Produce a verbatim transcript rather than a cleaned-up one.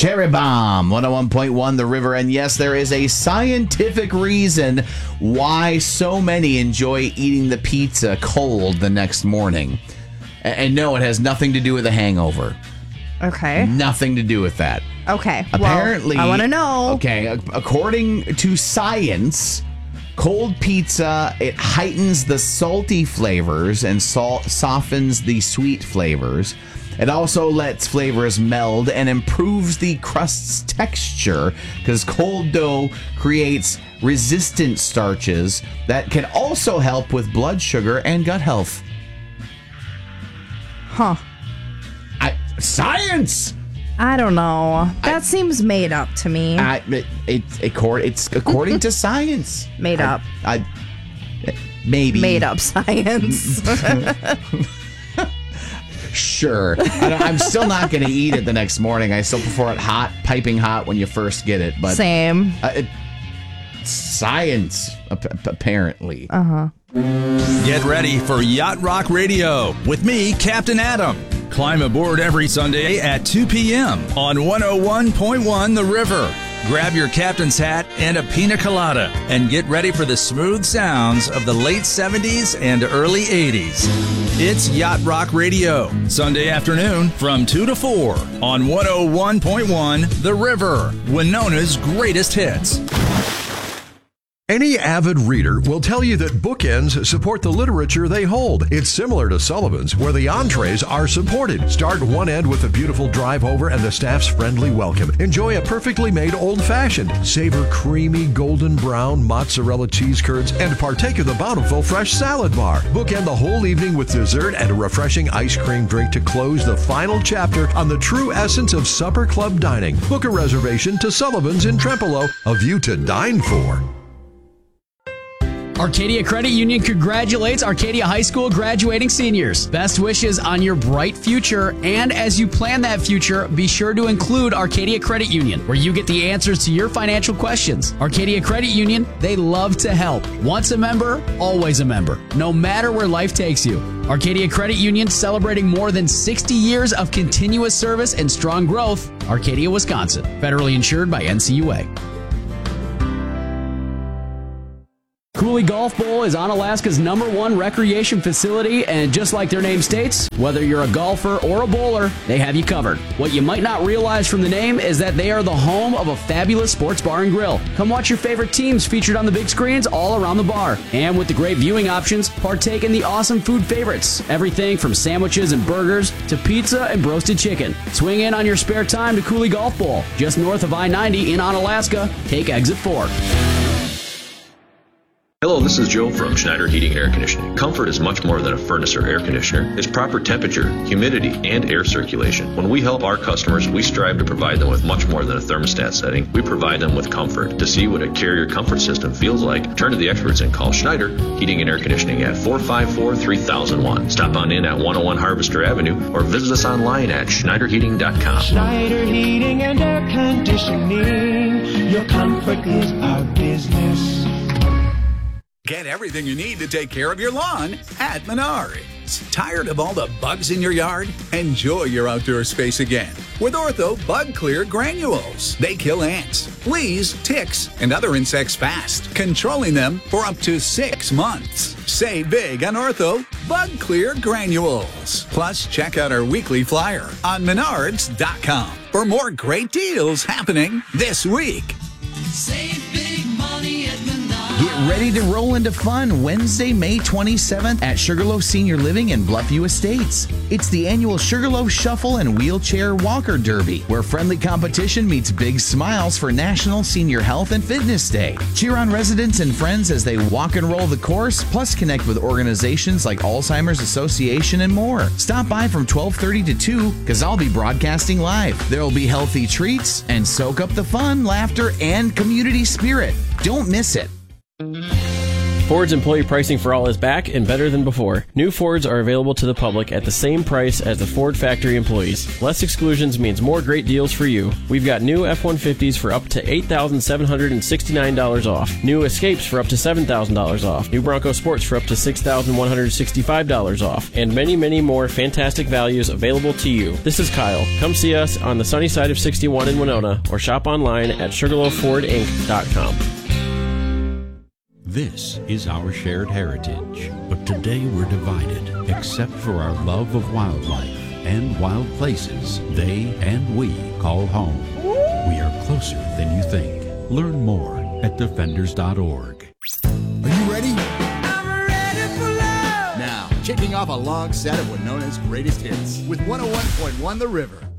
Cherry Bomb, one oh one point one The River. And yes, there is a scientific reason why so many enjoy eating the pizza cold the next morning. And no, it has nothing to do with a hangover. Okay. Nothing to do with that. Okay. Apparently, well, I want to know. Okay, according to science, cold pizza, it heightens the salty flavors and salt softens the sweet flavors. It also lets flavors meld and improves the crust's texture because cold dough creates resistant starches that can also help with blood sugar and gut health. Huh. I, science! I don't know. That I, seems made up to me. I, it, it, it's according to science. Made I, up. I, maybe. Made up science. Sure. I don't, I'm still not going to eat it the next morning. I still prefer it hot, piping hot when you first get it. But Same. Uh, it, science, apparently. Uh-huh. Get ready for Yacht Rock Radio with me, Captain Adam. Climb aboard every Sunday at two p.m. on one oh one point one The River. Grab your captain's hat and a pina colada and get ready for the smooth sounds of the late seventies and early eighties. It's Yacht Rock Radio, Sunday afternoon from two to four on one oh one point one The River, Winona's greatest hits. Any avid reader will tell you that bookends support the literature they hold. It's similar to Sullivan's, where the entrees are supported. Start one end with a beautiful drive-over and the staff's friendly welcome. Enjoy a perfectly made old-fashioned. Savor creamy golden brown mozzarella cheese curds and partake of the bountiful fresh salad bar. Bookend the whole evening with dessert and a refreshing ice cream drink to close the final chapter on the true essence of supper club dining. Book a reservation to Sullivan's in Trempealeau, a view to dine for. Arcadia Credit Union congratulates Arcadia High School graduating seniors. Best wishes on your bright future. And as you plan that future, be sure to include Arcadia Credit Union, where you get the answers to your financial questions. Arcadia Credit Union, they love to help. Once a member, always a member, no matter where life takes you. Arcadia Credit Union celebrating more than sixty years of continuous service and strong growth. Arcadia, Wisconsin. Federally insured by N C U A. Cooley Golf Bowl is Onalaska's number one recreation facility, and just like their name states, whether you're a golfer or a bowler, they have you covered. What you might not realize from the name is that they are the home of a fabulous sports bar and grill. Come watch your favorite teams featured on the big screens all around the bar. And with the great viewing options, partake in the awesome food favorites. Everything from sandwiches and burgers to pizza and broasted chicken. Swing in on your spare time to Cooley Golf Bowl, just north of I ninety in Onalaska. Take exit four. Hello, this is Joe from Schneider Heating and Air Conditioning. Comfort is much more than a furnace or air conditioner. It's proper temperature, humidity, and air circulation. When we help our customers, we strive to provide them with much more than a thermostat setting. We provide them with comfort. To see what a Carrier comfort system feels like, turn to the experts and call Schneider Heating and Air Conditioning at four five four, three thousand one. Stop on in at one oh one Harvester Avenue or visit us online at schneider heating dot com. Schneider Heating and Air Conditioning. Your comfort is our business. Get everything you need to take care of your lawn at Menards. Tired of all the bugs in your yard? Enjoy your outdoor space again with Ortho Bug Clear Granules. They kill ants, fleas, ticks, and other insects fast, controlling them for up to six months. Save big on Ortho Bug Clear Granules. Plus, check out our weekly flyer on menards dot com for more great deals happening this week. Save big money at Menards. Get ready to roll into fun Wednesday, May twenty-seventh at Sugarloaf Senior Living in Bluffview Estates. It's the annual Sugarloaf Shuffle and Wheelchair Walker Derby, where friendly competition meets big smiles for National Senior Health and Fitness Day. Cheer on residents and friends as they walk and roll the course, plus connect with organizations like Alzheimer's Association and more. Stop by from twelve thirty to two because I'll be broadcasting live. There will be healthy treats and soak up the fun, laughter, and community spirit. Don't miss it. Ford's employee pricing for all is back and better than before. New Fords are available to the public at the same price as the Ford factory employees. Less exclusions means more great deals for you. We've got new F one fifties for up to eight thousand seven hundred sixty-nine dollars off. New Escapes for up to seven thousand dollars off. New Bronco Sports for up to six thousand one hundred sixty-five dollars off. And many, many more fantastic values available to you. This is Kyle. Come see us on the sunny side of sixty-one in Winona or shop online at sugarloaf ford inc dot com. This is our shared heritage, but today we're divided, except for our love of wildlife and wild places they and we call home. We are closer than you think. Learn more at defenders dot org. Are you ready? I'm ready for love! Now, kicking off a long set of Winona's greatest hits with one oh one point one The River.